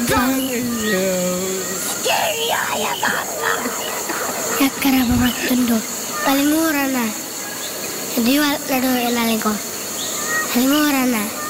Yakara babak tundo. Paling murah na. Jadi lado elaleko. Paling murah na.